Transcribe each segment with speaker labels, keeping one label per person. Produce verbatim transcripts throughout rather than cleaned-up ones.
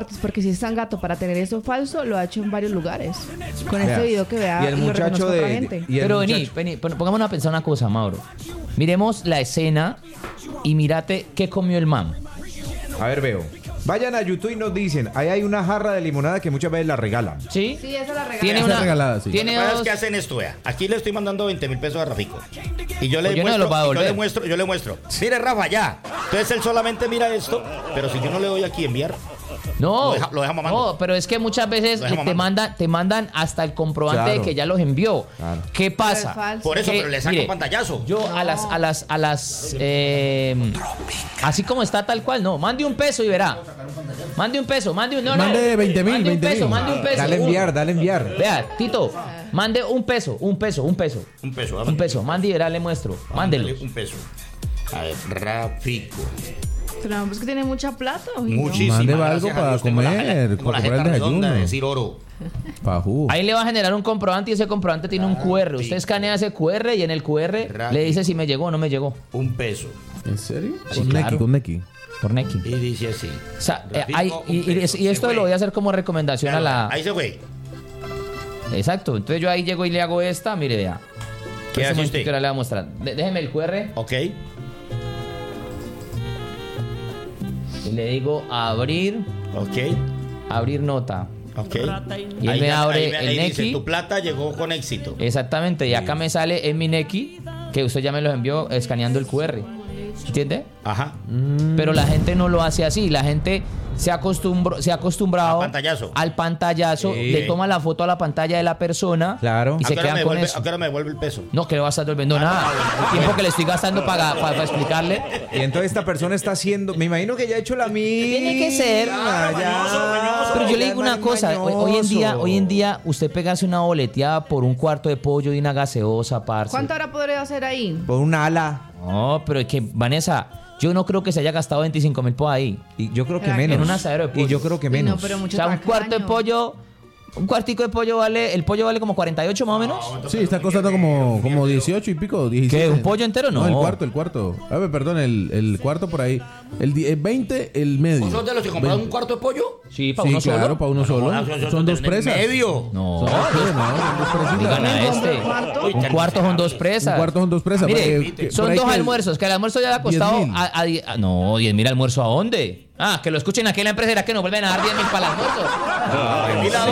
Speaker 1: porque si es tan gato para tener eso falso, lo ha hecho en varios lugares. Con
Speaker 2: Vea.
Speaker 1: este video que vea
Speaker 2: Y el
Speaker 1: lo
Speaker 2: muchacho
Speaker 1: reconozco a otra
Speaker 2: de...
Speaker 1: gente.
Speaker 2: y el
Speaker 3: Pero vení,
Speaker 2: muchacho-
Speaker 3: vení, pon- pongámonos a pensar una cosa, Mauro. Miremos la escena y mírate qué comió el man.
Speaker 2: A ver, veo. Vayan a YouTube y nos dicen, ahí hay una jarra de limonada que muchas veces la regalan.
Speaker 3: ¿Sí?
Speaker 1: Sí, esa la regalé.
Speaker 3: Tiene
Speaker 4: Esa
Speaker 3: una
Speaker 4: regalada, sí.
Speaker 3: Tiene
Speaker 5: Lo que pasa es
Speaker 3: dos.
Speaker 5: que hacen esto, vea. Aquí le estoy mandando veinte mil pesos a Rafico. Y yo le
Speaker 3: Pues yo no
Speaker 5: muestro,
Speaker 3: los voy a
Speaker 5: y yo
Speaker 3: devolver.
Speaker 5: le muestro, yo le muestro. Mire, Rafa, ya. Entonces él solamente mira esto, pero si yo no le doy aquí enviar,
Speaker 3: No,
Speaker 5: Lo deja- lo deja mamando.
Speaker 3: no, pero es que muchas veces
Speaker 5: Lo deja
Speaker 3: te
Speaker 5: mamando.
Speaker 3: mandan, te mandan hasta el comprobante
Speaker 2: Claro.
Speaker 3: de que ya los envió.
Speaker 2: Claro.
Speaker 3: ¿Qué
Speaker 1: Pero
Speaker 3: pasa?
Speaker 1: es falso.
Speaker 5: por eso,
Speaker 3: Que,
Speaker 5: pero le saco
Speaker 3: mire,
Speaker 5: pantallazo.
Speaker 3: Yo a las, a las, a las, eh, así como está tal cual, no, mande un peso y verá. Mande un peso, mande un, no, no.
Speaker 4: Mande veinte mil,
Speaker 3: Mande un
Speaker 4: veinte
Speaker 3: peso,
Speaker 4: mil.
Speaker 3: mande un peso.
Speaker 2: Dale
Speaker 3: un-
Speaker 2: enviar, dale enviar.
Speaker 3: Vea, Tito, mande un peso, un peso, un peso,
Speaker 5: Un peso,
Speaker 3: un peso. Mande y verá, le muestro. Mándelo.
Speaker 5: Mándale un peso. A ver, Rafico.
Speaker 1: Pero es que tiene mucha plata. oye, ¿no?
Speaker 5: Muchísimas
Speaker 4: Mande
Speaker 5: gracias
Speaker 4: algo
Speaker 5: a
Speaker 4: para
Speaker 5: Dios. Tengo la-
Speaker 4: comer,
Speaker 5: tengo la
Speaker 4: para comprar el
Speaker 5: jeta redonda
Speaker 4: desayuno.
Speaker 5: de decir oro.
Speaker 4: Pajú.
Speaker 3: Ahí le va a generar un comprobante y ese comprobante tiene un Q R. Usted escanea ese Q R y en el Q R
Speaker 5: Rápido.
Speaker 3: le dice si me llegó o no me llegó.
Speaker 5: Un peso.
Speaker 4: ¿En serio?
Speaker 3: Sí,
Speaker 4: Con
Speaker 3: claro.
Speaker 4: Neki, con Neki.
Speaker 3: Por Neki.
Speaker 5: Y dice así.
Speaker 3: O sea, eh,
Speaker 5: Rafico,
Speaker 3: hay-
Speaker 5: un
Speaker 3: y, y-
Speaker 5: peso.
Speaker 3: y esto
Speaker 5: Se
Speaker 3: lo
Speaker 5: fue.
Speaker 3: voy a hacer como recomendación a la...
Speaker 5: Ahí se fue.
Speaker 3: Exacto. Entonces yo ahí llego y le hago esta. Mire, vea.
Speaker 5: ¿Qué
Speaker 3: Ese
Speaker 5: hace
Speaker 3: momentito
Speaker 5: usted?
Speaker 3: ahora le voy a mostrar. De- déjeme el Q R
Speaker 5: Ok.
Speaker 3: y le digo abrir,
Speaker 5: Ok.
Speaker 3: abrir nota.
Speaker 5: Ok.
Speaker 3: Y él me
Speaker 5: ya-
Speaker 3: abre
Speaker 5: ahí-
Speaker 3: el
Speaker 5: ahí dice,
Speaker 3: Neki.
Speaker 5: tu plata llegó con éxito.
Speaker 3: Exactamente. Y acá me sale en mi Neki que usted ya me los envió escaneando el Q R. ¿Entiende?
Speaker 5: Ajá.
Speaker 3: Pero la gente no lo hace así. La gente se acostumbró, se ha acostumbrado
Speaker 5: Al pantallazo.
Speaker 3: al pantallazo,
Speaker 2: Sí.
Speaker 3: le toma la foto a la pantalla de la persona
Speaker 2: Claro.
Speaker 3: y
Speaker 5: ¿A
Speaker 3: se
Speaker 5: qué hora
Speaker 3: quedan
Speaker 5: me
Speaker 3: con
Speaker 5: devuelve-
Speaker 3: eso.
Speaker 5: ¿A qué hora me devuelve el peso?
Speaker 3: No, que le va a estar devolviendo nada. El tiempo que le estoy gastando para, para, para explicarle.
Speaker 2: Y entonces esta persona está haciendo, me imagino que ya ha hecho la misma.
Speaker 3: Tiene que ser.
Speaker 2: ya.
Speaker 3: Pero yo le
Speaker 2: Ya
Speaker 3: digo
Speaker 2: es
Speaker 3: una
Speaker 2: más
Speaker 3: cosa, hoy, hoy en día,
Speaker 2: mañoso.
Speaker 3: hoy en día usted pegase una boleteada por un cuarto de pollo y una gaseosa, parce.
Speaker 1: ¿Cuánto ahora podría hacer ahí?
Speaker 2: Por un ala.
Speaker 3: No, pero es que, Vanessa, yo no creo que se haya gastado veinticinco mil por ahí.
Speaker 2: Y yo creo que
Speaker 1: ¿Será que
Speaker 2: menos.
Speaker 3: en un asadero de pollo?
Speaker 2: Y yo creo que
Speaker 1: Uy, no,
Speaker 2: menos.
Speaker 1: pero
Speaker 3: O
Speaker 1: mucho
Speaker 3: sea, un
Speaker 1: tacaño.
Speaker 3: cuarto de pollo, un cuartico de pollo vale, el pollo vale como cuarenta y ocho más o menos.
Speaker 4: Sí, está costando como, como dieciocho y pico, diecisiete.
Speaker 3: ¿Qué? ¿Un pollo entero? No.
Speaker 4: el cuarto, el cuarto. A ver, perdón, el, el cuarto por ahí. El, di- el veinte, el medio.
Speaker 5: ¿Vos sos de los que compraron un
Speaker 4: veinte.
Speaker 5: cuarto de pollo?
Speaker 3: Sí, para
Speaker 4: Sí,
Speaker 3: uno
Speaker 4: claro,
Speaker 3: solo.
Speaker 4: para uno solo.
Speaker 5: Ah, son-
Speaker 4: Son dos
Speaker 5: de
Speaker 4: presas.
Speaker 5: medio.
Speaker 3: No,
Speaker 4: Son dos presas, no, son dos presitas.
Speaker 3: digan a
Speaker 1: ¿Un
Speaker 3: este.
Speaker 1: cuarto?
Speaker 5: Uy,
Speaker 3: Un
Speaker 5: ya
Speaker 3: cuarto
Speaker 5: no sé.
Speaker 3: son dos presas.
Speaker 4: Un cuarto son dos presas.
Speaker 3: Mire,
Speaker 4: porque- que- por
Speaker 3: son
Speaker 4: ahí
Speaker 3: dos
Speaker 4: que-
Speaker 3: almuerzos, que el almuerzo ya le ha costado
Speaker 4: diez mil.
Speaker 3: a, a die- a- no, diez mil almuerzo a dónde. Ah, que lo escuchen aquí en la empresa, ¿era que nos vuelven a dar diez mil para el almuerzo?
Speaker 5: ¿Mira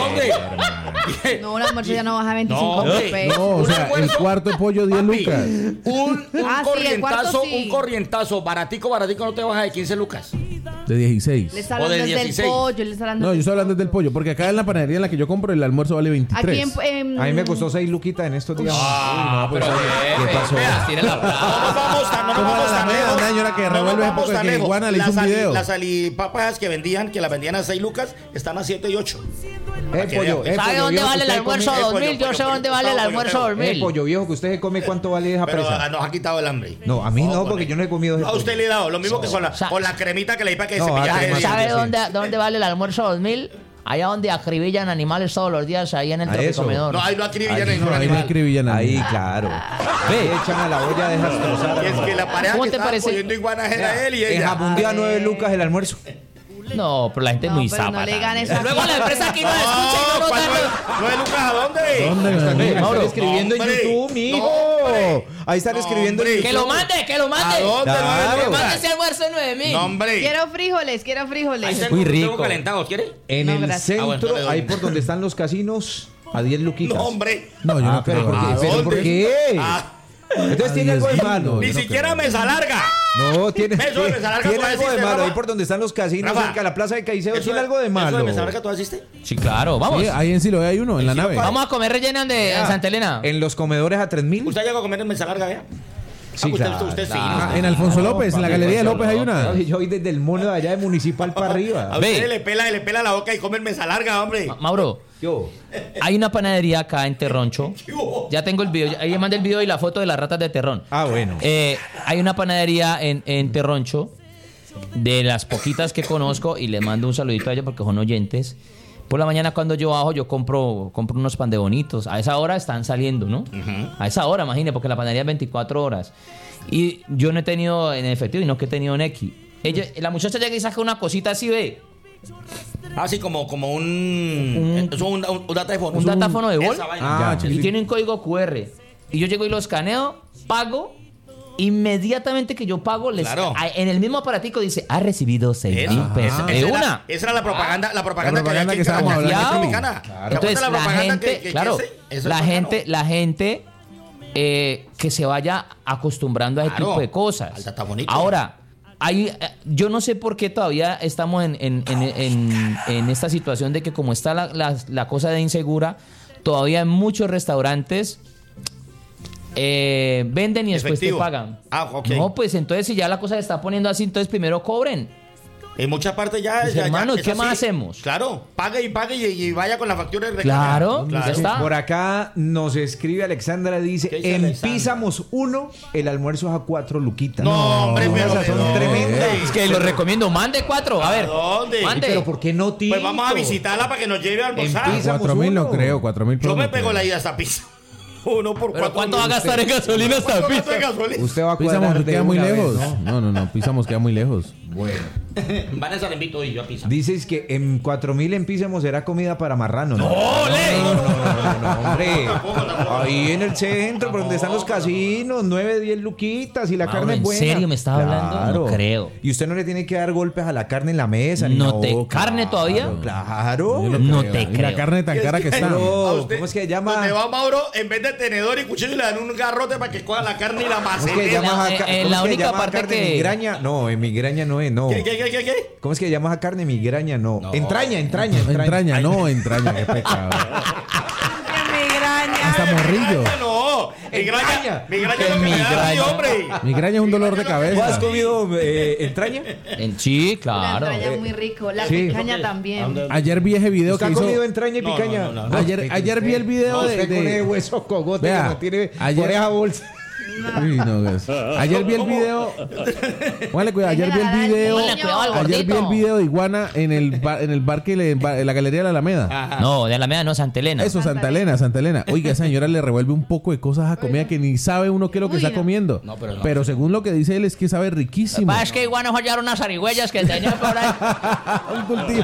Speaker 5: dónde?
Speaker 1: No, el almuerzo ya no baja veinticinco
Speaker 5: No,
Speaker 1: mil pesos.
Speaker 4: No, o
Speaker 5: Un
Speaker 4: sea, el
Speaker 5: almuerzo,
Speaker 4: cuarto de pollo diez
Speaker 5: papi,
Speaker 4: lucas.
Speaker 5: Un, un
Speaker 1: Ah, sí, el cuarto
Speaker 5: corrientazo,
Speaker 1: sí.
Speaker 5: un corrientazo, baratico, baratico, no te baja de quince lucas.
Speaker 4: De dieciséis.
Speaker 1: Le está
Speaker 5: O de
Speaker 1: hablando desde el
Speaker 5: dieciséis.
Speaker 1: pollo, le está hablando
Speaker 4: No, yo estoy hablando del pollo, porque acá en la panadería en la que yo compro el almuerzo vale veintitrés.
Speaker 1: Aquí en, en-
Speaker 2: A mí me costó seis luquitas en estos días.
Speaker 3: Ah,
Speaker 2: Uy, no, pues,
Speaker 3: ¿qué
Speaker 2: pasó?
Speaker 3: Tiene la
Speaker 5: No
Speaker 3: plata.
Speaker 5: nos vamos tan, no nos
Speaker 4: ¿Cómo
Speaker 5: vamos
Speaker 4: la
Speaker 5: tan
Speaker 4: Alameda,
Speaker 5: lejos.
Speaker 4: una señora que
Speaker 5: No nos
Speaker 4: revuelve
Speaker 5: vamos
Speaker 4: porque
Speaker 5: tan
Speaker 4: que
Speaker 5: lejos.
Speaker 4: Iguana le hizo
Speaker 5: Las
Speaker 4: un
Speaker 5: ali-
Speaker 4: video.
Speaker 5: Las alipapas que vendían, que las vendían a seis lucas, están a siete y ocho.
Speaker 2: Eh,
Speaker 5: que
Speaker 2: pollo,
Speaker 5: vean.
Speaker 2: eh,
Speaker 3: ¿Sabe
Speaker 2: pollo
Speaker 3: dónde
Speaker 2: viejo,
Speaker 3: vale
Speaker 2: que
Speaker 3: el
Speaker 2: usted come-
Speaker 3: almuerzo
Speaker 5: eh,
Speaker 3: dos
Speaker 5: pollo,
Speaker 3: mil? Yo
Speaker 5: pollo,
Speaker 3: sé dónde
Speaker 5: pollo,
Speaker 3: vale el
Speaker 5: pollo,
Speaker 3: almuerzo
Speaker 5: pollo.
Speaker 3: dos
Speaker 2: Eh,
Speaker 3: mil.
Speaker 2: pollo viejo, que usted se come, ¿cuánto vale esa
Speaker 5: Pero
Speaker 2: presa?
Speaker 5: ah, nos ha quitado el hambre.
Speaker 2: No, a mí no,
Speaker 5: Ojo,
Speaker 2: porque yo no he comido ese
Speaker 5: A usted le he dado lo mismo que con la,
Speaker 3: O sea,
Speaker 5: con la cremita que le di para que
Speaker 2: no,
Speaker 5: se cepillara
Speaker 2: ah,
Speaker 5: de
Speaker 2: sí,
Speaker 5: dientes.
Speaker 3: ¿Sabe
Speaker 2: sí.
Speaker 3: dónde, dónde vale el almuerzo dos mil? Allá donde acribillan animales todos los días, ahí en el
Speaker 2: A eso.
Speaker 3: tropicomedor.
Speaker 5: No, ahí no acribillan
Speaker 2: Ahí
Speaker 5: ningún
Speaker 4: No, ahí no
Speaker 5: animal.
Speaker 4: escribían a
Speaker 2: Ahí, claro. Ve, echan a la olla de destrozar.
Speaker 5: Y es que la pareja
Speaker 3: ¿Cómo
Speaker 5: que
Speaker 3: te
Speaker 5: estaba
Speaker 3: parece?
Speaker 5: cogiendo iguanas era él y
Speaker 2: En
Speaker 5: ella.
Speaker 2: Jabundía nueve lucas el almuerzo.
Speaker 3: No, pero la gente es
Speaker 1: No,
Speaker 3: muy
Speaker 1: pero no
Speaker 3: zapa.
Speaker 1: le ganes
Speaker 3: también.
Speaker 1: a-
Speaker 3: Luego la empresa aquí nos escucha y no
Speaker 5: No,
Speaker 3: nos
Speaker 5: ¿cuál
Speaker 3: da
Speaker 5: nueve-
Speaker 3: los-
Speaker 5: nueve lucas a dónde?
Speaker 4: ¿Dónde?
Speaker 2: Están
Speaker 3: Mauro,
Speaker 2: escribiendo en
Speaker 5: hombre.
Speaker 2: YouTube, mijo.
Speaker 5: No, hombre.
Speaker 2: Ahí están
Speaker 5: No,
Speaker 2: escribiendo en
Speaker 5: hombre.
Speaker 2: YouTube.
Speaker 3: Que lo mande, que lo mande.
Speaker 5: ¿A dónde
Speaker 2: Claro.
Speaker 5: nueve
Speaker 3: Que
Speaker 5: lucas?
Speaker 3: mande ese almuerzo de nueve mil.
Speaker 5: No, hombre.
Speaker 1: Quiero frijoles, quiero
Speaker 5: Ahí
Speaker 1: frijoles.
Speaker 5: tengo,
Speaker 3: Muy
Speaker 5: tengo
Speaker 3: rico.
Speaker 5: calentados, ¿quiere?
Speaker 2: En
Speaker 1: No,
Speaker 2: el
Speaker 1: gracias.
Speaker 2: centro,
Speaker 5: Ah, bueno, entonces,
Speaker 2: ahí
Speaker 5: ¿dónde?
Speaker 2: por donde están los casinos, a diez luquitas.
Speaker 5: No, hombre.
Speaker 4: No, yo
Speaker 2: Ah,
Speaker 4: no
Speaker 2: pero
Speaker 4: creo.
Speaker 2: ¿por qué?
Speaker 5: ¿A
Speaker 2: ¿Pero
Speaker 5: dónde?
Speaker 2: por qué?
Speaker 5: Ah,
Speaker 2: Entonces
Speaker 4: A
Speaker 2: tiene algo de
Speaker 4: diez mil,
Speaker 2: malo.
Speaker 4: no,
Speaker 5: ni
Speaker 4: yo no
Speaker 5: siquiera
Speaker 4: creo.
Speaker 5: mesa larga.
Speaker 2: No, tiene,
Speaker 5: Eso de
Speaker 2: tiene,
Speaker 5: mesa larga
Speaker 2: tiene
Speaker 5: todavía
Speaker 2: algo de
Speaker 5: existe,
Speaker 2: malo.
Speaker 5: Rafa.
Speaker 2: Ahí por donde están los casinos,
Speaker 5: Rafa,
Speaker 2: cerca de la Plaza de Caicedo,
Speaker 5: Eso
Speaker 2: tiene
Speaker 5: de-
Speaker 2: algo de
Speaker 5: ¿Eso
Speaker 2: malo.
Speaker 5: de mesa larga tú asiste?
Speaker 3: Sí, claro, vamos.
Speaker 4: Sí, ahí en Siloé hay uno, en la
Speaker 5: Sí,
Speaker 4: nave.
Speaker 5: papá.
Speaker 3: Vamos a comer relleno de en Santa Elena.
Speaker 2: En los comedores a tres mil.
Speaker 5: ¿Usted llegó a comer en mesa larga, vea?
Speaker 2: Sí,
Speaker 5: Ah, usted,
Speaker 2: claro,
Speaker 5: usted es
Speaker 2: claro.
Speaker 5: fino.
Speaker 4: Ah,
Speaker 5: usted-
Speaker 4: en Alfonso López, en la Galería de López hay una.
Speaker 2: Yo voy desde el mono de allá de Municipal para arriba.
Speaker 5: A
Speaker 3: Ve.
Speaker 5: usted le pela, le pela la boca y come en mesa larga, hombre.
Speaker 3: Ma- Mauro,
Speaker 2: Yo.
Speaker 3: hay una panadería acá en Terroncho. Ya tengo el video. Ahí le mandé el video y la foto de las ratas de Terrón.
Speaker 2: Ah, bueno.
Speaker 3: Eh, hay una panadería en, en Terroncho, de las poquitas que conozco, y les mando un saludito a ellos porque son oyentes. Por la mañana cuando yo bajo, yo compro, compro unos pan de bonitos. A esa hora están saliendo, ¿no? A esa hora, imagínate, porque la panadería es veinticuatro horas. Y yo no he tenido en efectivo, y no que he tenido en X. Ella, la muchacha llega y saca una cosita así, ve.
Speaker 5: Así como, como un, un, es un, un, un datáfono.
Speaker 3: Un datáfono de Volt.
Speaker 5: Esa vaina.
Speaker 4: Ah,
Speaker 3: Y tiene un código Q R. Y yo llego y lo escaneo, pago. Inmediatamente que yo pago, les,
Speaker 5: Claro.
Speaker 3: a- en el mismo aparatico dice, ha recibido seis mil
Speaker 5: Esa,
Speaker 3: pesos.
Speaker 5: esa-
Speaker 3: de
Speaker 5: esa era-
Speaker 3: una.
Speaker 5: Esa era la propaganda, la propaganda,
Speaker 4: La propaganda
Speaker 5: que,
Speaker 4: que estábamos
Speaker 5: había aquí en
Speaker 3: hablando.
Speaker 5: Dominicana.
Speaker 3: Claro.
Speaker 5: ¿Te
Speaker 3: Entonces
Speaker 5: acuerdas
Speaker 3: la
Speaker 5: propaganda
Speaker 3: gente,
Speaker 5: que- que-
Speaker 3: claro,
Speaker 5: que ese? Eso
Speaker 3: la
Speaker 5: es bacano.
Speaker 3: gente, la gente eh, que se vaya acostumbrando a ese
Speaker 5: Claro,
Speaker 3: tipo de cosas.
Speaker 5: al datafonito.
Speaker 3: Ahora, hay, eh, yo no sé por qué todavía estamos en, en, en, en- en esta situación de que como está la, la, la cosa de insegura, todavía en muchos restaurantes eh, venden y después
Speaker 5: Efectivo.
Speaker 3: te pagan.
Speaker 5: Ah, ok.
Speaker 3: No, pues entonces si ya la cosa se está poniendo así, entonces primero cobren.
Speaker 5: En muchas partes ya.
Speaker 3: Pues,
Speaker 5: ya- ya
Speaker 3: hermano,
Speaker 5: es
Speaker 3: ¿qué
Speaker 5: así.
Speaker 3: más hacemos?
Speaker 5: Claro, pague y pague y, y vaya con la factura y recarga.
Speaker 3: Claro, ya está.
Speaker 2: Por acá nos escribe Alexandra, dice,
Speaker 5: ¿Qué dice
Speaker 2: en
Speaker 5: Alexandra?
Speaker 2: Písamos uno, el almuerzo es a cuatro luquitas.
Speaker 5: No, hombre,
Speaker 2: una
Speaker 5: pero
Speaker 2: sazón
Speaker 5: ¿de dónde?
Speaker 2: tremenda.
Speaker 3: Es que lo recomiendo, mande cuatro. A ver,
Speaker 5: dónde?
Speaker 3: mande.
Speaker 2: Pero ¿por qué no, Tito?
Speaker 5: Pues vamos a visitarla para que nos lleve a almorzar.
Speaker 2: En Pisa-
Speaker 4: Cuatro mil no
Speaker 2: uno.
Speaker 4: creo, cuatro mil.
Speaker 5: Yo me
Speaker 4: no
Speaker 5: pego
Speaker 4: creo.
Speaker 5: la ida hasta Pisa. Uno por
Speaker 3: ¿Pero
Speaker 5: cuatro.
Speaker 3: cuánto va a gastar en gasolina hasta
Speaker 5: ¿Cuánto
Speaker 3: Pisa?
Speaker 5: gasta en gasolina?
Speaker 2: Usted va a
Speaker 4: Pisamos
Speaker 2: cuadrar de
Speaker 4: queda muy
Speaker 2: una vez,
Speaker 4: lejos.
Speaker 2: ¿no?
Speaker 4: No, no, no. Pisamos queda muy lejos.
Speaker 2: Bueno.
Speaker 5: Vanessa le invito hoy yo a Pisa.
Speaker 2: Dices que en cuatro mil en Písamos será comida para marrano, ¿no?
Speaker 5: ¡Ole!
Speaker 2: No, no, no, no, no, hombre. Ahí en el centro, por donde están los casinos, nueve, diez luquitas y la
Speaker 3: Mauro,
Speaker 2: carne es
Speaker 3: ¿en
Speaker 2: buena.
Speaker 3: serio me estás hablando? No creo.
Speaker 2: Y usted no le tiene que dar golpes a la carne en la mesa. ni
Speaker 3: ¿No te-
Speaker 2: claro,
Speaker 3: carne todavía?
Speaker 2: Claro.
Speaker 4: Yo
Speaker 3: No
Speaker 4: creo.
Speaker 3: te
Speaker 4: Y la
Speaker 3: creo.
Speaker 4: carne tan cara que está.
Speaker 2: Pero-
Speaker 5: A usted,
Speaker 2: ¿cómo es que se llama?
Speaker 5: Donde va Mauro, en vez de tenedor y cuchillo, le dan un garrote para que coja la carne y la
Speaker 2: ¿Cómo es que
Speaker 5: macete.
Speaker 2: llamas a
Speaker 3: en
Speaker 2: ca-
Speaker 3: la
Speaker 2: cómo es que
Speaker 3: única
Speaker 2: llamas a
Speaker 3: parte
Speaker 2: carne
Speaker 3: que-
Speaker 2: migraña? No, en migraña no es, no.
Speaker 5: ¿Qué, qué, qué, qué, qué?
Speaker 2: ¿Cómo es que llamas a carne migraña? No.
Speaker 5: No.
Speaker 2: Entraña, entraña, entraña.
Speaker 4: Entraña, no, entraña, qué pecado.
Speaker 1: Migraña.
Speaker 4: Hasta morrillo.
Speaker 5: No, migraña. Migraña es lo que me da a mí,
Speaker 3: Migraña.
Speaker 5: hombre.
Speaker 4: Migraña es un dolor de
Speaker 2: ¿Tú has
Speaker 4: cabeza.
Speaker 2: comido eh, entraña?
Speaker 3: En- sí,
Speaker 1: La
Speaker 3: claro.
Speaker 1: entraña es muy rico. La
Speaker 2: sí.
Speaker 1: picaña también.
Speaker 4: Ayer vi ese video
Speaker 2: ¿Usted
Speaker 4: que
Speaker 2: ha
Speaker 4: hizo.
Speaker 2: comido entraña y
Speaker 5: No,
Speaker 2: picaña?
Speaker 5: no, no, no.
Speaker 4: Ayer, ayer vi el video
Speaker 2: No,
Speaker 4: de.
Speaker 2: usted con
Speaker 4: de-
Speaker 2: ese hueso cogote
Speaker 4: Vea,
Speaker 2: que no tiene
Speaker 4: ayer-
Speaker 2: por esa bolsa.
Speaker 4: Uy, no, gas. Ayer vi el video. Póngale cuidado. Ayer vi el video.
Speaker 3: Póngale cuidado al
Speaker 4: Ayer vi el
Speaker 3: gordito.
Speaker 4: video de Iguana en el bar, en el bar que le, en la galería de la Alameda.
Speaker 3: No, de Alameda no, Santa Elena.
Speaker 4: Eso, Santa Elena, Santa Elena. Oiga, esa señora le revuelve un poco de cosas a comida que ni sabe uno qué es lo que
Speaker 1: Uy,
Speaker 4: está
Speaker 1: no.
Speaker 4: comiendo.
Speaker 5: No, pero no.
Speaker 4: según lo que dice él es que sabe riquísimo.
Speaker 3: Es que igual nos hallaron unas zarigüeyas que tenía por ahí.
Speaker 4: Un cultivo.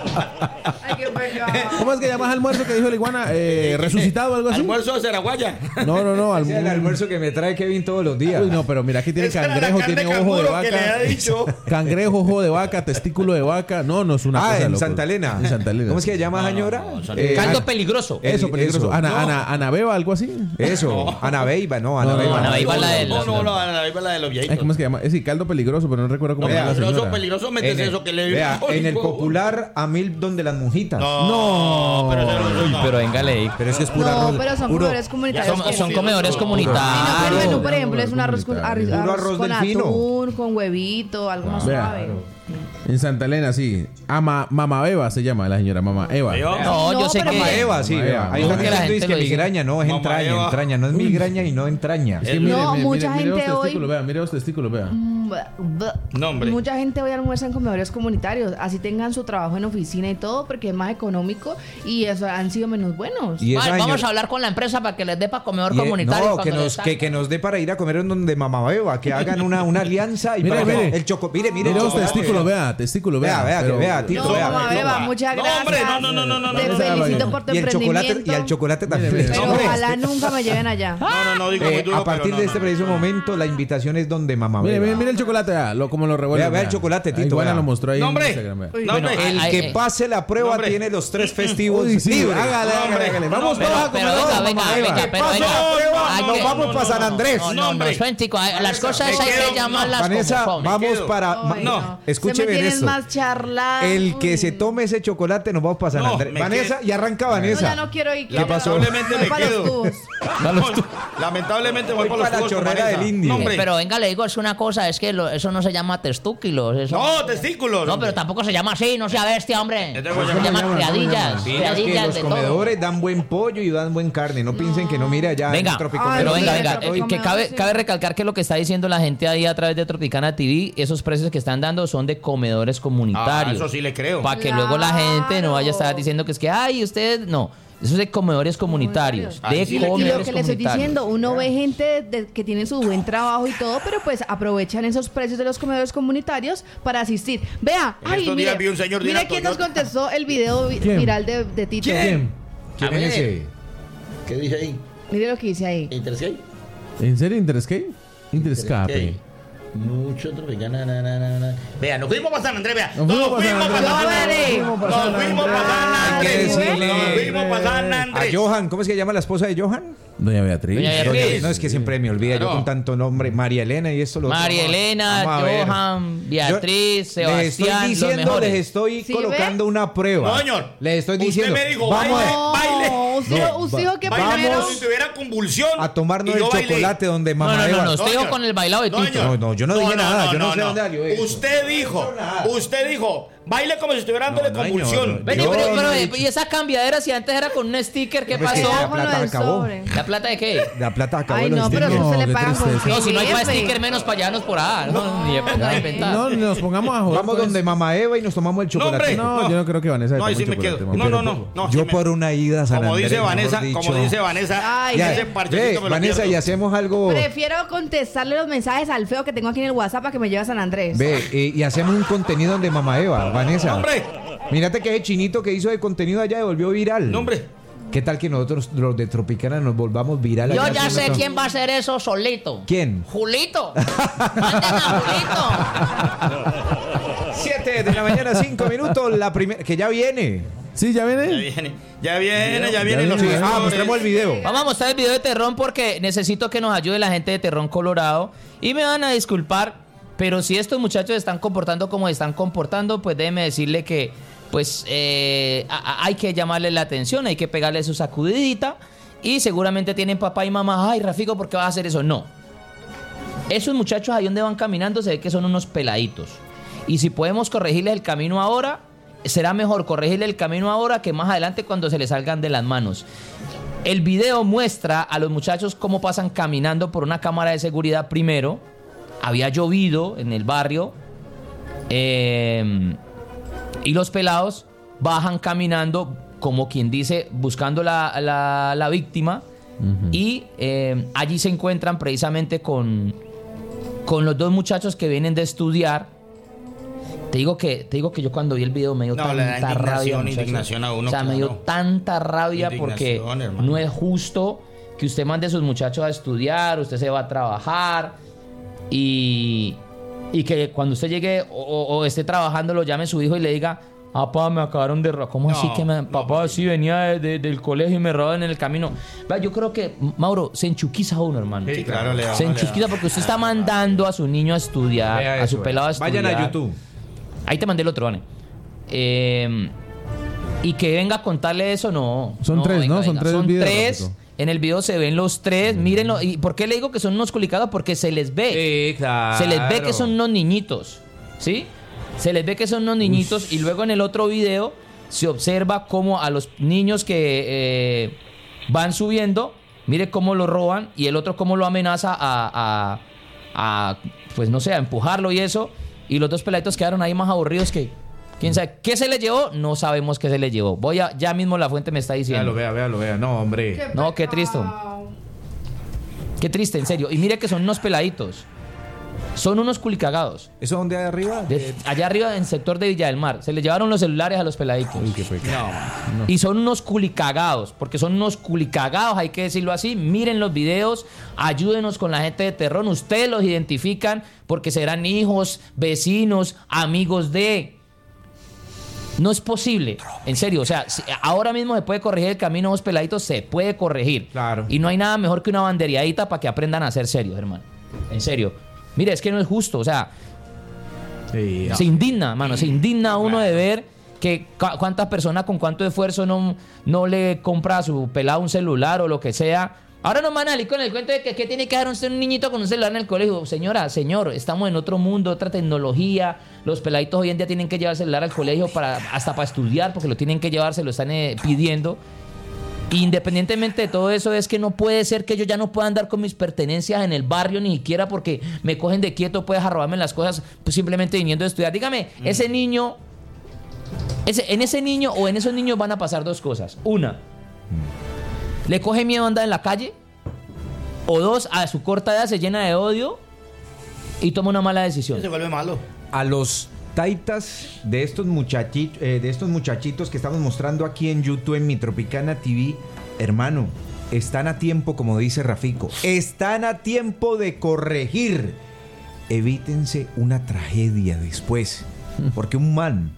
Speaker 1: Ay, qué pecado.
Speaker 4: ¿Cómo es que llamas almuerzo que dijo el Iguana? Eh, ¿Resucitado o algo así?
Speaker 5: Almuerzo de Ceraguaya.
Speaker 4: No, no, no.
Speaker 2: Ese es el
Speaker 4: alm-
Speaker 2: almuerzo que me trae Kevin todos los días.
Speaker 4: Uy, no, pero mira, aquí tiene
Speaker 5: Esa era la
Speaker 4: cangrejo,
Speaker 5: carne
Speaker 4: tiene ojo de
Speaker 5: canguro que le
Speaker 4: vaca.
Speaker 5: ha dicho.
Speaker 4: Cangrejo, ojo de vaca, testículo de vaca. No, no es una
Speaker 2: Ah,
Speaker 4: cosa
Speaker 2: en
Speaker 4: loco.
Speaker 2: Santa Elena.
Speaker 4: En Santa Elena.
Speaker 2: ¿Cómo es que se llama, señora?
Speaker 5: no, Santa
Speaker 2: Eh,
Speaker 3: Caldo
Speaker 2: Ana-
Speaker 3: peligroso.
Speaker 2: Eh,
Speaker 4: Eso, peligroso.
Speaker 2: Eso.
Speaker 4: Ana,
Speaker 2: No.
Speaker 4: Ana, Ana Beba, algo así.
Speaker 2: Eso, Ana Beiba, no, Ana
Speaker 4: No,
Speaker 2: Beiba.
Speaker 4: no,
Speaker 3: Ana Beiba, la de
Speaker 5: No,
Speaker 3: los-
Speaker 5: no, no, la de la de los
Speaker 4: Ay,
Speaker 5: viejitos.
Speaker 4: ¿cómo es que llama? Es sí, caldo peligroso, pero no recuerdo cómo
Speaker 5: No,
Speaker 4: se llama la
Speaker 5: peligroso,
Speaker 4: señora.
Speaker 5: peligroso, metes
Speaker 2: En el-
Speaker 5: eso que le
Speaker 2: vea, en el
Speaker 5: Ay,
Speaker 2: popular a mil donde las monjitas.
Speaker 5: No, pero eso no,
Speaker 3: Uy,
Speaker 5: no.
Speaker 3: pero véngale ahí.
Speaker 2: Pero es que es pura
Speaker 1: No,
Speaker 2: arroz.
Speaker 1: pero son
Speaker 2: puro-
Speaker 1: comedores comunitarios.
Speaker 3: Son,
Speaker 1: que-
Speaker 3: son comedores
Speaker 1: Sí, no,
Speaker 3: comunitarios.
Speaker 1: pero el menú, por
Speaker 4: Claro.
Speaker 1: ejemplo, es un arroz con, arroz,
Speaker 2: Puro
Speaker 1: arroz
Speaker 2: arroz
Speaker 1: con
Speaker 2: del fino.
Speaker 1: atún, con huevito, algo más
Speaker 4: Vea.
Speaker 1: suave.
Speaker 4: En Santa Elena, sí. Ama, Mama Eva se llama la señora, Mama Eva.
Speaker 5: Eva.
Speaker 3: No, yo
Speaker 1: No,
Speaker 3: sé
Speaker 1: pero
Speaker 3: que...
Speaker 2: Mamá Eva, sí,
Speaker 4: Mamá
Speaker 2: vea.
Speaker 4: Eva.
Speaker 2: Ahí
Speaker 3: Yo
Speaker 2: están
Speaker 3: creo que la
Speaker 2: diciendo
Speaker 3: gente
Speaker 2: es que
Speaker 3: lo dice.
Speaker 2: migraña, no, es
Speaker 5: Mamá
Speaker 2: entraña,
Speaker 5: Eva.
Speaker 2: entraña, no es migraña y no entraña.
Speaker 4: Es que mire,
Speaker 1: No,
Speaker 4: mire,
Speaker 1: mucha
Speaker 4: mire, mire
Speaker 1: gente
Speaker 4: los
Speaker 1: hoy-
Speaker 4: testículos, vea, mire los testículos, vea.
Speaker 1: Mm, bah, bah.
Speaker 5: No, hombre.
Speaker 1: Mucha gente hoy almuerza en comedores comunitarios, así tengan su trabajo en oficina y todo, porque es más económico y eso han sido menús buenos.
Speaker 2: Y esa
Speaker 3: Vale, vamos
Speaker 2: señora-
Speaker 3: a hablar con la empresa para que les dé para comedor
Speaker 2: y, eh,
Speaker 3: comunitario.
Speaker 2: no,
Speaker 3: cuando
Speaker 2: que
Speaker 3: les
Speaker 2: nos,
Speaker 3: salga.
Speaker 2: que, que nos dé para ir a comer en donde mamá beba, que hagan una, una alianza y
Speaker 4: Mire,
Speaker 2: para que-
Speaker 4: mire.
Speaker 2: el choco, mire, mire,
Speaker 4: Mire
Speaker 2: el
Speaker 4: los
Speaker 2: chocolate.
Speaker 4: testículos, vea, testículos, vea.
Speaker 2: Vea, vea, que
Speaker 4: pero-
Speaker 2: vea, Tito,
Speaker 1: No,
Speaker 2: vea.
Speaker 1: mamá Beba, muchas
Speaker 5: No,
Speaker 1: gracias.
Speaker 5: hombre, no, no, no, no, no,
Speaker 1: Te
Speaker 4: no,
Speaker 1: felicito
Speaker 4: no.
Speaker 1: por tu
Speaker 2: Y el chocolate,
Speaker 1: emprendimiento.
Speaker 2: y el chocolate también.
Speaker 4: Mire, mire.
Speaker 1: Pero
Speaker 2: Hombre,
Speaker 1: ojalá nunca me lleven allá.
Speaker 5: No, no, no, digo muy
Speaker 2: eh,
Speaker 5: duro,
Speaker 2: a partir
Speaker 5: pero no,
Speaker 2: de este
Speaker 5: no,
Speaker 2: preciso
Speaker 5: no.
Speaker 2: momento, la invitación es donde mamá
Speaker 4: Mire,
Speaker 2: beba.
Speaker 4: mire, mire el chocolate, vea, lo, como lo revuelve.
Speaker 2: Vea, vea el chocolate, Tito,
Speaker 4: Iguana
Speaker 2: vea.
Speaker 4: lo mostró ahí
Speaker 5: No,
Speaker 4: en
Speaker 5: hombre.
Speaker 4: Instagram, vea.
Speaker 5: No, hombre.
Speaker 2: El
Speaker 3: Ay,
Speaker 2: que
Speaker 3: ay,
Speaker 2: pase la prueba
Speaker 5: no, hombre.
Speaker 2: tiene los tres festivos
Speaker 4: Uy, sí,
Speaker 2: libres.
Speaker 4: hágale,
Speaker 5: No, hombre.
Speaker 4: hágale, hágale. Vamos
Speaker 5: No,
Speaker 4: todos
Speaker 3: Pero,
Speaker 4: a
Speaker 3: pero
Speaker 4: comer.
Speaker 3: venga,
Speaker 4: Mamá
Speaker 3: venga,
Speaker 4: Eva.
Speaker 3: venga, pero
Speaker 2: Paso
Speaker 3: venga.
Speaker 2: la prueba,
Speaker 3: Hay
Speaker 2: nos
Speaker 3: que-
Speaker 2: vamos para San Andrés.
Speaker 3: No,
Speaker 5: No,
Speaker 3: no, no,
Speaker 5: hombre.
Speaker 3: suentico, hay- las cosas
Speaker 5: Me
Speaker 3: hay
Speaker 5: quedo-
Speaker 3: que llamarlas
Speaker 2: Vanessa,
Speaker 3: como son.
Speaker 2: vamos
Speaker 5: quedo.
Speaker 2: para.
Speaker 1: Ay,
Speaker 2: no,
Speaker 1: no.
Speaker 2: escuche
Speaker 1: Se me
Speaker 2: bien
Speaker 1: tienen
Speaker 2: esto.
Speaker 1: más charlar.
Speaker 2: El que
Speaker 1: Uy.
Speaker 2: se tome ese chocolate nos vamos para San
Speaker 5: No,
Speaker 2: Andrés.
Speaker 5: me
Speaker 2: Vanessa,
Speaker 5: quedo-
Speaker 2: y arranca
Speaker 1: No,
Speaker 2: Vanessa.
Speaker 1: ya no quiero ir. quiero
Speaker 2: pasó?
Speaker 5: Lamentablemente
Speaker 1: voy
Speaker 5: me
Speaker 1: para
Speaker 5: quedo.
Speaker 1: los tubos.
Speaker 5: Lamentablemente voy
Speaker 2: Voy
Speaker 5: para los
Speaker 2: para la
Speaker 5: tubos con
Speaker 2: chorrera
Speaker 5: Vanessa.
Speaker 2: del indio.
Speaker 5: No, hombre.
Speaker 3: Pero venga, le digo, es una cosa, es que lo- eso no se llama testúquilos. Eso...
Speaker 5: No, testículos.
Speaker 3: No,
Speaker 5: hombre.
Speaker 3: pero tampoco se llama así, no sea bestia, hombre.
Speaker 5: Yo tengo
Speaker 3: Se
Speaker 5: llamado.
Speaker 3: llama
Speaker 4: ¿Cómo se llama?
Speaker 3: criadillas,
Speaker 2: Digas que
Speaker 3: criadillas
Speaker 2: los
Speaker 3: de todo.
Speaker 2: comedores dan buen pollo y dan buen carne. No piensen que no, mire allá
Speaker 3: Venga,
Speaker 2: en Trópico.
Speaker 1: Ay,
Speaker 3: pero
Speaker 1: sí,
Speaker 3: venga,
Speaker 1: el
Speaker 3: venga,
Speaker 1: Trópico
Speaker 3: eh, que
Speaker 1: Comedor,
Speaker 3: cabe,
Speaker 1: sí.
Speaker 3: cabe recalcar que lo que está diciendo la gente ahí a través de Tropicana T V, esos precios que están dando son de comedores
Speaker 5: Ah,
Speaker 3: comunitarios.
Speaker 5: eso sí le creo.
Speaker 3: Para que luego la gente no vaya a estar
Speaker 1: Claro.
Speaker 3: diciendo que es que, ay, usted, no. Eso es de comedores comunitarios. De
Speaker 5: sí,
Speaker 1: Y lo
Speaker 3: comedores
Speaker 1: que le estoy
Speaker 3: comunitarios.
Speaker 1: diciendo, uno ve gente de- que tiene su buen trabajo y todo, pero pues aprovechan esos precios de los comedores comunitarios para asistir. Vea,
Speaker 5: En
Speaker 1: ay,
Speaker 5: estos
Speaker 1: mire,
Speaker 5: días vi un señor de
Speaker 1: mire
Speaker 5: una
Speaker 1: quién nos
Speaker 5: Toyota.
Speaker 1: contestó el video vi-
Speaker 4: ¿Quién?
Speaker 1: viral de, de Tito.
Speaker 4: ¿Quién?
Speaker 2: ¿Quién
Speaker 5: A
Speaker 2: es
Speaker 5: ver.
Speaker 2: ese?
Speaker 5: ¿Qué dice ahí?
Speaker 1: Mire lo que dice ahí.
Speaker 5: ¿Interesqué?
Speaker 4: ¿En serio? ¿Interescape? Interescape.
Speaker 5: Mucho otro na, na, na, na, na. Vea, nos fuimos para San Andrés, vea.
Speaker 4: Nos fuimos para San Andrés.
Speaker 5: para San Andrés.
Speaker 1: Nos
Speaker 5: Nos fuimos para San
Speaker 2: Hay que
Speaker 5: Andrés.
Speaker 2: decirle
Speaker 5: Nos fuimos para San
Speaker 2: a
Speaker 5: Andrés.
Speaker 2: Johan, ¿cómo es que llama la esposa de Johan?
Speaker 4: Doña Beatriz.
Speaker 3: Doña Beatriz.
Speaker 2: Doña- No, es que siempre me olvida yo
Speaker 5: Claro.
Speaker 2: con tanto nombre. María Elena y esto lo otro.
Speaker 3: María
Speaker 2: Vamos a-
Speaker 3: Elena,
Speaker 2: vamos a ver.
Speaker 3: Johan, Beatriz,
Speaker 2: Yo les estoy
Speaker 3: Sebastián, los
Speaker 2: diciendo,
Speaker 3: mejores.
Speaker 2: les estoy
Speaker 1: ¿Sí
Speaker 2: colocando una prueba.
Speaker 5: No, señor.
Speaker 2: Les estoy
Speaker 5: Usted
Speaker 2: diciendo.
Speaker 5: me dijo,
Speaker 2: vamos
Speaker 5: baile.
Speaker 2: a,
Speaker 5: baile.
Speaker 1: usted,
Speaker 2: No,
Speaker 1: usted
Speaker 2: va-
Speaker 1: dijo que
Speaker 5: Baile
Speaker 1: primero...
Speaker 5: como si tuviera convulsión.
Speaker 2: a tomarnos
Speaker 5: y
Speaker 2: el
Speaker 5: yo bailé.
Speaker 2: chocolate donde
Speaker 3: No,
Speaker 2: mamá
Speaker 3: no, no,
Speaker 2: Eva-
Speaker 3: no, usted
Speaker 5: No,
Speaker 3: dijo
Speaker 5: señor.
Speaker 3: con el bailado de
Speaker 5: No,
Speaker 3: Tito.
Speaker 5: señor.
Speaker 2: No, no, yo no dije nada, yo no sé dónde salió eso.
Speaker 5: Usted dijo, usted dijo, baile como si estuviera dándole
Speaker 2: No, no,
Speaker 5: convulsión.
Speaker 2: señor.
Speaker 3: Vení,
Speaker 2: Yo
Speaker 3: pero,
Speaker 2: no
Speaker 3: pero,
Speaker 2: he
Speaker 3: eh,
Speaker 2: dicho.
Speaker 3: y esa cambiadera, si antes era con un sticker, ¿qué
Speaker 2: Pero es que
Speaker 3: pasó?
Speaker 2: la
Speaker 1: Con lo
Speaker 2: plata
Speaker 1: del
Speaker 2: acabó.
Speaker 1: sobre.
Speaker 3: ¿La plata de qué?
Speaker 2: La plata acabó.
Speaker 1: Ay,
Speaker 2: de los
Speaker 1: no, pero
Speaker 2: stickers.
Speaker 1: eso se
Speaker 4: No,
Speaker 1: le
Speaker 4: qué
Speaker 1: pagan con
Speaker 4: tristeza.
Speaker 3: No, si no hay para
Speaker 1: jefe.
Speaker 3: sticker, menos para allá, por ahí. No, ni de pongan a inventar.
Speaker 4: No, nos pongamos a joder.
Speaker 2: Vamos
Speaker 4: con
Speaker 2: donde
Speaker 4: eso.
Speaker 2: mamá Eva y nos tomamos el chocolate.
Speaker 5: hombre.
Speaker 4: No,
Speaker 5: No.
Speaker 4: yo no creo que Vanessa
Speaker 5: No, ahí
Speaker 4: tome
Speaker 5: sí me
Speaker 4: chocolate,
Speaker 5: quedo.
Speaker 4: mamá.
Speaker 5: No, no,
Speaker 2: Pero,
Speaker 5: no. no,
Speaker 2: yo
Speaker 5: sí me-
Speaker 2: por una ida a San
Speaker 5: Como
Speaker 2: Andrés,
Speaker 5: dice
Speaker 2: mejor
Speaker 5: Vanessa,
Speaker 2: dicho.
Speaker 5: como dice Vanessa,
Speaker 1: Ay,
Speaker 2: Ya,
Speaker 5: ese
Speaker 1: ve,
Speaker 5: parchecito
Speaker 2: ve,
Speaker 5: me lo
Speaker 2: Vanessa,
Speaker 5: pierdo.
Speaker 2: y hacemos algo.
Speaker 1: Prefiero contestarle los mensajes al feo que tengo aquí en el WhatsApp para que me lleve a San Andrés.
Speaker 2: Ve, eh, y hacemos un contenido donde mamá Eva, Vanessa.
Speaker 5: ¡Hombre!
Speaker 2: Mírate que ese chinito que hizo de contenido allá se volvió viral.
Speaker 5: No, hombre.
Speaker 2: ¿Qué tal que nosotros, los de Tropicana, nos volvamos viral?
Speaker 3: Yo
Speaker 2: allá
Speaker 3: ya
Speaker 2: haciendo
Speaker 3: sé
Speaker 2: todo?
Speaker 3: quién va a hacer eso solito.
Speaker 2: ¿Quién?
Speaker 3: Julito. Manden a
Speaker 2: Siete de la mañana, cinco minutos. La primera, que ya viene.
Speaker 4: Sí, ya
Speaker 5: Ya
Speaker 4: viene.
Speaker 5: viene, ya viene, ya
Speaker 4: Ya
Speaker 5: vienen los
Speaker 4: viene.
Speaker 2: Ah,
Speaker 5: jugadores.
Speaker 2: mostremos el video.
Speaker 3: Julito. Vamos a mostrar el video de Terrón porque necesito que nos ayude la gente de Terrón Colorado. Y me van a disculpar, pero si estos muchachos están comportando como están comportando, pues déjeme decirle que pues eh, a- a- hay que llamarle la atención, hay que pegarle su sacudidita. Y seguramente tienen papá y mamá. Ay, Rafico, ¿por qué vas a hacer eso? No. Esos muchachos ahí donde van caminando se ve que son unos peladitos. Y si podemos corregirles el camino ahora, será mejor corregirle el camino ahora que más adelante cuando se les salgan de las manos. El video muestra a los muchachos cómo pasan caminando por una cámara de seguridad primero. Había llovido en el barrio. eh, y los pelados bajan caminando, como quien dice, buscando la, la- la víctima. Y eh, allí se encuentran precisamente con, con los dos muchachos que vienen de estudiar. Te digo que, te digo que yo cuando vi el video me dio
Speaker 5: No, le da
Speaker 3: tanta rabia.
Speaker 5: indignación,
Speaker 3: muchachos.
Speaker 5: indignación a uno,
Speaker 3: O sea, me dio
Speaker 5: claro.
Speaker 3: tanta rabia porque
Speaker 5: Indignación, hermano.
Speaker 3: no es justo que usted mande a sus muchachos a estudiar, usted se va a trabajar y, y que cuando usted llegue o, o- o esté trabajando lo llame su hijo y le diga: papá, me acabaron de robar. ¿Cómo
Speaker 5: No,
Speaker 3: así que me,
Speaker 5: no,
Speaker 3: papá sí venía de- de- del colegio y me robaron en el camino? Vea, yo creo que, Mauro, se enchuquiza uno, hermano.
Speaker 5: Sí, claro, le da,
Speaker 3: Se
Speaker 5: le da.
Speaker 3: enchuquiza porque usted está mandando a su niño a estudiar,
Speaker 2: Vea
Speaker 3: a su
Speaker 2: eso,
Speaker 3: pelado a
Speaker 2: eh.
Speaker 3: estudiar.
Speaker 2: Vayan a YouTube.
Speaker 3: Ahí te mandé el otro, Vane. Eh, y que venga a contarle eso, no.
Speaker 4: Son tres, ¿no? Son tres
Speaker 3: Son
Speaker 4: videos,
Speaker 3: tres.
Speaker 4: Rafico.
Speaker 3: En el video se ven los tres. Mírenlo. ¿Y por qué le digo que son unos culicados? Porque se les ve.
Speaker 2: Sí, claro.
Speaker 3: Se les ve que son unos niñitos. ¿Sí? Se les ve que son unos niñitos. Y luego en el otro video se observa cómo a los niños que eh, van subiendo, mire cómo lo roban. Y el otro cómo lo amenaza a, a, a, pues no sé, a empujarlo y eso. Y los dos peladitos quedaron ahí más aburridos que... ¿Quién sabe qué se le llevó? No sabemos qué se le llevó. Voy a... Ya mismo la fuente me está diciendo.
Speaker 2: Véalo, vea, véalo, vea. No, hombre.
Speaker 3: No, qué triste. Qué triste, en serio. Y mire que son unos peladitos. Son unos culicagados.
Speaker 2: ¿Eso dónde hay arriba?
Speaker 3: De- allá arriba en el sector de Villa del Mar. Se les llevaron los celulares a los peladitos.
Speaker 4: Uy, qué pecado.
Speaker 3: Y son unos culicagados, porque son unos culicagados, hay que decirlo así. Miren los videos, ayúdenos con la gente de Terrón. Ustedes los identifican porque serán hijos, vecinos, amigos de... No es posible, en serio, o sea, si ahora mismo se puede corregir el camino a los peladitos, se puede corregir.
Speaker 2: Claro.
Speaker 3: Y no hay nada mejor que una bandereadita para que aprendan a ser serios, hermano. En serio. Mire, es que no es justo, o sea,
Speaker 2: Sí,
Speaker 3: se indigna, mano, se indigna uno de ver que cu- cuántas personas con cuánto esfuerzo no, no le compra a su pelado un celular o lo que sea. Ahora nos van a salir con el cuento de que, que tiene que dar usted un niñito con un celular en el colegio. Señora, señor, estamos en otro mundo, otra tecnología. Los peladitos hoy en día tienen que llevar el celular al colegio para, hasta para estudiar, porque lo tienen que llevar, se lo están eh, pidiendo. Independientemente de todo eso, es que no puede ser que yo ya no pueda andar con mis pertenencias en el barrio, ni siquiera porque me cogen de quieto, puedes a robarme las cosas, pues simplemente viniendo a estudiar. Dígame, ese niño, ese, en ese niño o en esos niños van a pasar dos cosas. Una, ¿Le coge miedo andar en la calle? O dos, a su corta edad se llena de odio y toma una mala decisión.
Speaker 5: Se vuelve malo.
Speaker 2: A los taitas de estos, muchachi- eh, de estos muchachitos que estamos mostrando aquí en YouTube, en Mi Tropicana T V, hermano, están a tiempo, como dice Rafico, están a tiempo de corregir. Evítense una tragedia después, porque un man,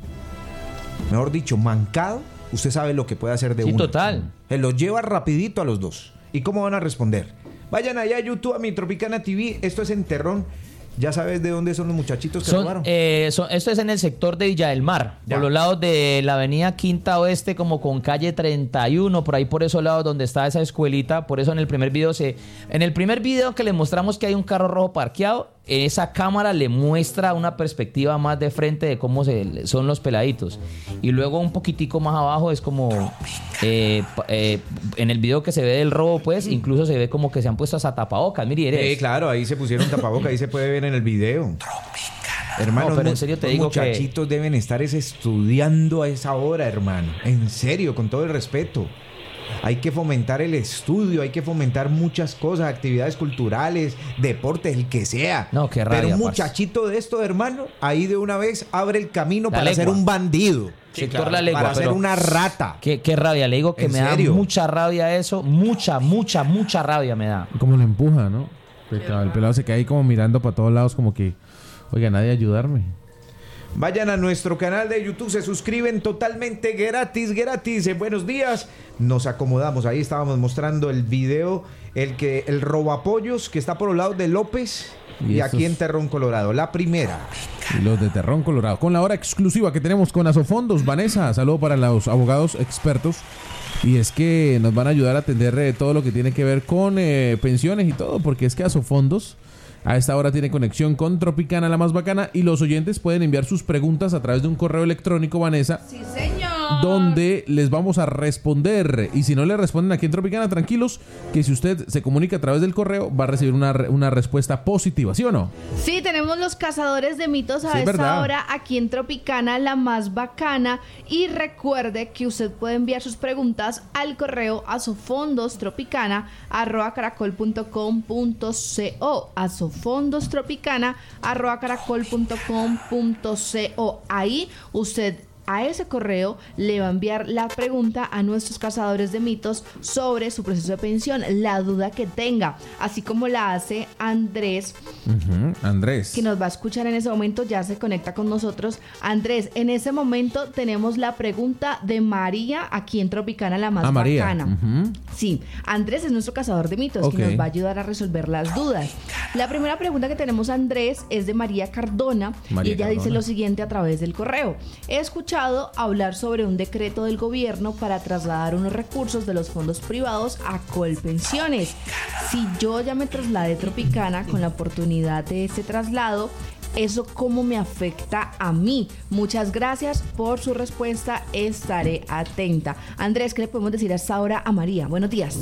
Speaker 2: mejor dicho, mancado, usted sabe lo que puede hacer de
Speaker 3: Sí,
Speaker 2: uno.
Speaker 3: total.
Speaker 2: Se los lleva rapidito a los dos. ¿Y cómo van a responder? Vayan allá a YouTube, a Mi Tropicana T V, esto es en Terrón. ¿Ya sabes de dónde son los muchachitos que
Speaker 3: Son,
Speaker 2: robaron?
Speaker 3: eh, son- esto es en el sector de Villa del Mar,
Speaker 2: Ya.
Speaker 3: por los lados de la avenida Quinta Oeste, como con calle treinta y uno, por ahí por esos lados donde está esa escuelita. Por eso en el primer video se, en el primer video que le mostramos que hay un carro rojo parqueado, esa cámara le muestra una perspectiva más de frente de cómo se, son los peladitos. Y luego un poquitico más abajo es como eh, pa- eh, en el video que se ve del robo, pues incluso se ve como que se han puesto hasta tapabocas. Mire, eres.
Speaker 2: Sí, claro, ahí se pusieron tapabocas, ahí se puede ver en el video. Hermano,
Speaker 3: No, pero en
Speaker 2: mu-
Speaker 3: serio te
Speaker 2: los
Speaker 3: digo que-
Speaker 2: muchachitos deben estar es estudiando a esa hora, hermano. En serio, con todo el respeto. Hay que fomentar el estudio, hay que fomentar muchas cosas, actividades culturales, deportes, el que sea.
Speaker 3: No, qué rabia,
Speaker 2: Pero un
Speaker 3: parce.
Speaker 2: muchachito de esto, hermano, ahí de una vez abre el camino
Speaker 3: La
Speaker 2: para
Speaker 3: legua.
Speaker 2: ser un bandido.
Speaker 3: Sector
Speaker 5: claro,
Speaker 3: La Legua,
Speaker 2: para ser
Speaker 3: pero-
Speaker 2: una rata.
Speaker 3: Qué, qué rabia, le digo que
Speaker 2: ¿En
Speaker 3: me
Speaker 2: serio?
Speaker 3: da mucha rabia eso, mucha, mucha, mucha rabia me da.
Speaker 4: Como lo empuja, ¿no? El, el pelado se queda ahí como mirando para todos lados, como que, oiga, nadie ayudarme.
Speaker 2: Vayan a nuestro canal de YouTube, se suscriben totalmente gratis, gratis. En buenos días, nos acomodamos. Ahí estábamos mostrando el video, el que el robapollos que está por los lados de López y,
Speaker 4: Y
Speaker 2: aquí
Speaker 4: estos-
Speaker 2: en Terrón, Colorado. La primera.
Speaker 4: Y los de Terrón, Colorado. Con la hora exclusiva que tenemos con Asofondos. Vanessa, saludo para los abogados expertos. Y es que nos van a ayudar a atender eh, todo lo que tiene que ver con eh, pensiones y todo, porque es que Asofondos a esta hora tiene conexión con Tropicana, la más bacana, y los oyentes pueden enviar sus preguntas a través de un correo electrónico, Vanessa,
Speaker 1: Sí, señor.
Speaker 4: donde les vamos a responder. Y si no le responden aquí en Tropicana, tranquilos, que si usted se comunica a través del correo, va a recibir una, re- una respuesta positiva, ¿sí o no?
Speaker 1: Sí, tenemos los cazadores de mitos a
Speaker 4: Sí, es
Speaker 1: esta
Speaker 4: verdad.
Speaker 1: hora aquí en Tropicana, la más bacana. Y recuerde que usted puede enviar sus preguntas al correo asofondostropicana arroba caracol punto com punto co. Asofondostropicana arroba caracol punto com punto co. Ahí usted a ese correo le va a enviar la pregunta a nuestros cazadores de mitos sobre su proceso de pensión, la duda que tenga, así como la hace Andrés,
Speaker 4: Ujú, Andrés.
Speaker 1: que nos va a escuchar en ese momento, ya se conecta con nosotros. Andrés, en ese momento tenemos la pregunta de María aquí en Tropicana, la más
Speaker 4: Ah, María.
Speaker 1: bacana.
Speaker 4: Ujú.
Speaker 1: Sí, Andrés es nuestro cazador de mitos,
Speaker 4: Ok.
Speaker 1: que nos va a ayudar a resolver las dudas. La primera pregunta que tenemos, Andrés, es de María Cardona,
Speaker 4: María
Speaker 1: y ella
Speaker 4: Cardona.
Speaker 1: dice lo siguiente a través del correo. He escuchado hablar sobre un decreto del gobierno para trasladar unos recursos de los fondos privados a Colpensiones. Si yo ya me trasladé Tropicana con la oportunidad de ese traslado, ¿eso cómo me afecta a mí? Muchas gracias por su respuesta, estaré atenta. Andrés, ¿qué le podemos decir hasta ahora a María? Buenos días.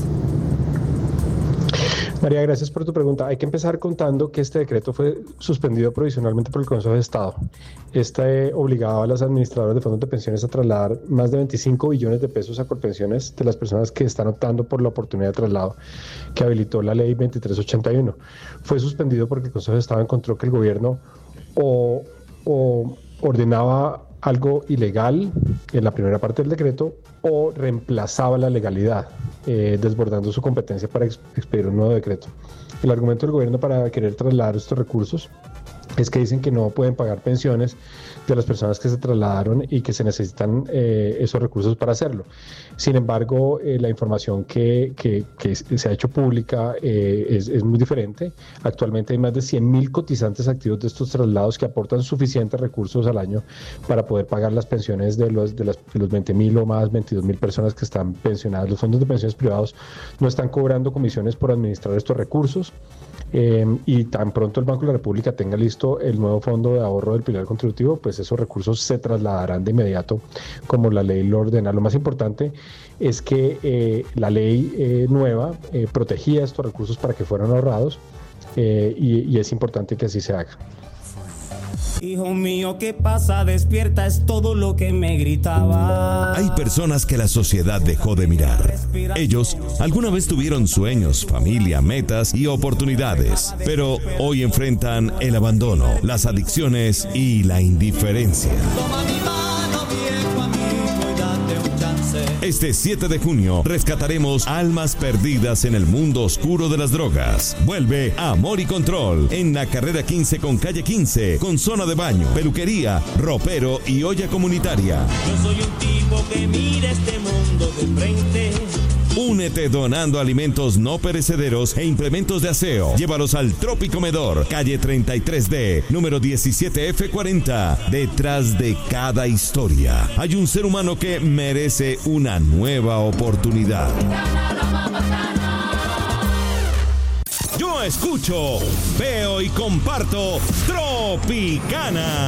Speaker 6: María, gracias por tu pregunta. Hay que empezar contando que este decreto fue suspendido provisionalmente por el Consejo de Estado. Este obligaba a las administradoras de fondos de pensiones a trasladar más de veinticinco billones de pesos a Colpensiones de las personas que están optando por la oportunidad de traslado que habilitó la ley veintitrés ochenta y uno. Fue suspendido porque el Consejo de Estado encontró que el gobierno o, o ordenaba algo ilegal en la primera parte del decreto o reemplazaba la legalidad, eh, desbordando su competencia para ex- expedir un nuevo decreto. El argumento del gobierno para querer trasladar estos recursos es que dicen que no pueden pagar pensiones de las personas que se trasladaron y que se necesitan eh, esos recursos para hacerlo. Sin embargo, eh, la información que, que, que se ha hecho pública eh, es, es muy diferente. Actualmente hay más de cien mil cotizantes activos de estos traslados que aportan suficientes recursos al año para poder pagar las pensiones de los, de las, de los veinte mil o más, veintidós mil personas que están pensionadas. Los fondos de pensiones privados no están cobrando comisiones por administrar estos recursos. Eh, y tan pronto el Banco de la República tenga listo el nuevo fondo de ahorro del pilar contributivo, pues esos recursos se trasladarán de inmediato como la ley lo ordena. Lo más importante es que eh, la ley eh, nueva eh, protegía estos recursos para que fueran ahorrados eh, y, y es importante que así se haga.
Speaker 7: Hijo mío, ¿qué pasa? Despierta, es todo lo que me gritaba.
Speaker 8: Hay personas que la sociedad dejó de mirar. Ellos alguna vez tuvieron sueños, familia, metas y oportunidades, pero hoy enfrentan el abandono, las adicciones y la indiferencia.
Speaker 7: Toma mi mano, viejo amigo, y date un chance.
Speaker 8: Este siete de junio rescataremos almas perdidas en el mundo oscuro de las drogas. Vuelve Amor y Control en la carrera quince con calle quince, con zona de baño, peluquería, ropero y olla comunitaria.
Speaker 7: Yo soy un tipo que mira este mundo de frente.
Speaker 8: Únete donando alimentos no perecederos e implementos de aseo. Llévalos al Tropicomedor, calle treinta y tres D, número diecisiete F cuarenta. Detrás de cada historia hay un ser humano que merece una nueva oportunidad. Yo escucho, veo y comparto Tropicana.